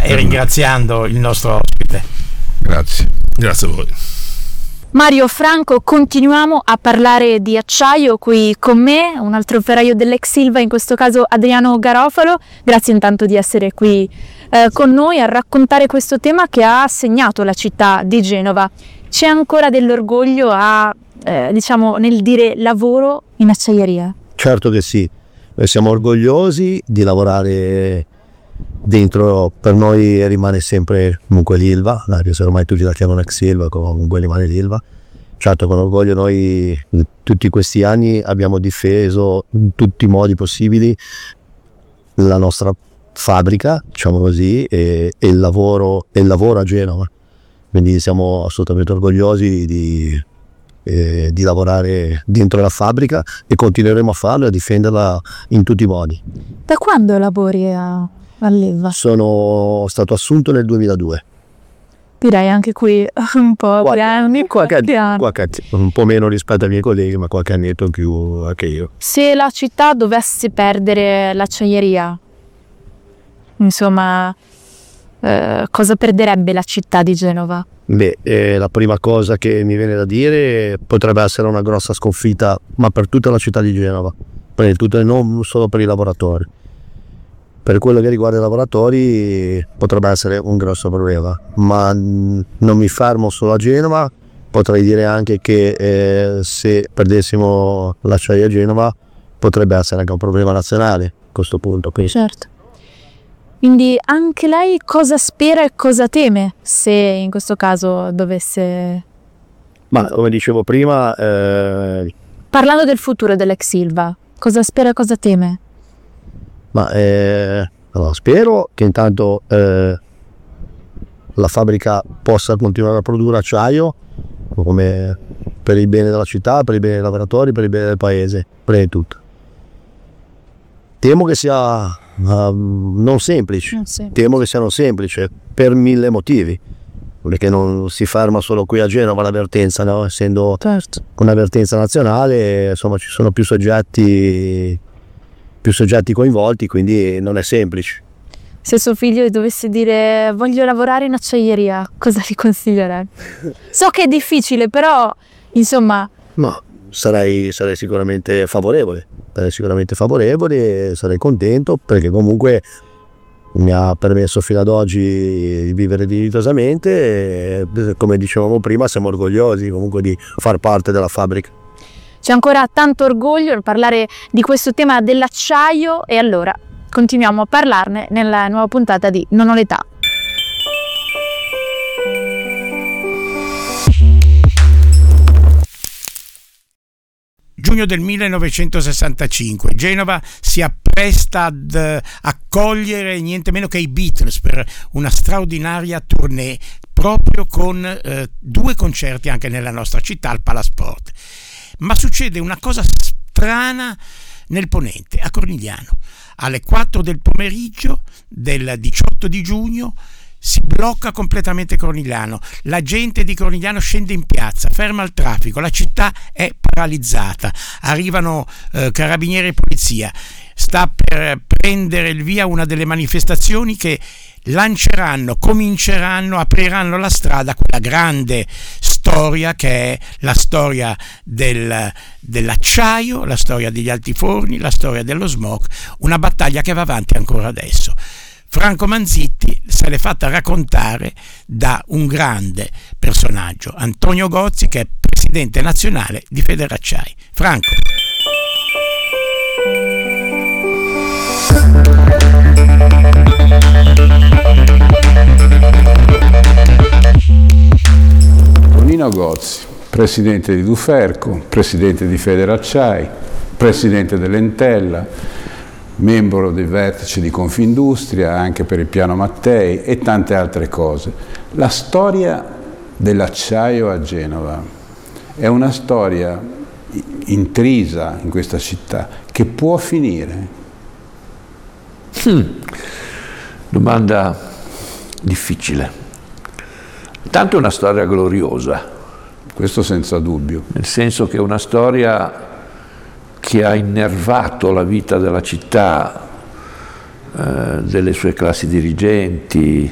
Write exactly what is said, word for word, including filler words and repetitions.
e ringraziando il nostro ospite. Grazie. Grazie a voi. Mario, Franco, continuiamo a parlare di acciaio qui con me, un altro operaio dell'ex Ilva, in questo caso Adriano Garofalo. Grazie intanto di essere qui eh, con noi a raccontare questo tema che ha segnato la città di Genova. C'è ancora dell'orgoglio a, eh, diciamo, nel dire lavoro in acciaieria? Certo che sì, noi siamo orgogliosi di lavorare dentro, per noi rimane sempre comunque l'Ilva, anche se ormai tutti la chiamano ex Ilva, comunque rimane l'Ilva. Certo, con orgoglio noi tutti questi anni abbiamo difeso in tutti i modi possibili la nostra fabbrica, diciamo così, e, e, il, lavoro, e il lavoro a Genova, quindi siamo assolutamente orgogliosi di, eh, di lavorare dentro la fabbrica e continueremo a farlo e a difenderla in tutti i modi. Da quando lavori a all'Ilva? Sono stato assunto nel duemiladue. Direi anche qui un po' qualche, anni, qualche, qualche qualche, un po' meno rispetto ai miei colleghi, ma qualche annetto in più anche io. Se la città dovesse perdere l'acciaieria, insomma, eh, cosa perderebbe la città di Genova? Beh, eh, la prima cosa che mi viene da dire potrebbe essere una grossa sconfitta, ma per tutta la città di Genova, per tutto, non solo per i lavoratori. Per quello che riguarda i lavoratori potrebbe essere un grosso problema, ma non mi fermo solo a Genova, potrei dire anche che eh, se perdessimo l'acciaieria a Genova potrebbe essere anche un problema nazionale a questo punto. Quindi. Certo. Quindi anche lei cosa spera e cosa teme se in questo caso dovesse... Ma come dicevo prima... Eh... Parlando del futuro dell'ex Ilva, cosa spera e cosa teme? Ma eh, allora, spero che intanto eh, la fabbrica possa continuare a produrre acciaio come per il bene della città, per il bene dei lavoratori, per il bene del paese, prima di tutto. Temo che sia uh, non semplice, non semplice, temo che sia non semplice per mille motivi, perché non si ferma solo qui a Genova la vertenza, no? Essendo certo. una vertenza nazionale, insomma ci sono più soggetti più soggetti coinvolti, quindi non è semplice. Se suo figlio dovesse dire voglio lavorare in acciaieria, cosa gli consiglierebbe? So che è difficile, però insomma... No, sarei, sarei sicuramente favorevole, sarei sicuramente favorevole e sarei contento perché comunque mi ha permesso fino ad oggi di vivere dignitosamente e, come dicevamo prima, siamo orgogliosi comunque di far parte della fabbrica. C'è ancora tanto orgoglio nel parlare di questo tema dell'acciaio e allora continuiamo a parlarne nella nuova puntata di Non ho l'età. Giugno del millenovecentosessantacinque, Genova si appresta ad accogliere niente meno che i Beatles per una straordinaria tournée proprio con eh, due concerti anche nella nostra città al Palasport. Ma succede una cosa strana nel ponente, a Cornigliano. Alle quattro del pomeriggio del diciotto di giugno si blocca completamente Cornigliano. La gente di Cornigliano scende in piazza, ferma il traffico, la città è paralizzata. Arrivano eh, carabinieri e polizia. Sta per prendere il via una delle manifestazioni che lanceranno, cominceranno, apriranno la strada a quella grande storia che è la storia del, dell'acciaio, la storia degli altiforni, la storia dello smog, una battaglia che va avanti ancora adesso. Franco Manzitti se l'è fatta raccontare da un grande personaggio, Antonio Gozzi, che è presidente nazionale di Federacciai. Franco. Tonino Gozzi, presidente di Duferco, presidente di Federacciai, presidente dell'Entella, membro del vertice di Confindustria, anche per il piano Mattei e tante altre cose. La storia dell'acciaio a Genova è una storia intrisa in questa città che può finire. Hmm. Domanda difficile. Tanto è una storia gloriosa. Questo senza dubbio. Nel senso che è una storia che ha innervato la vita della città, eh, delle sue classi dirigenti,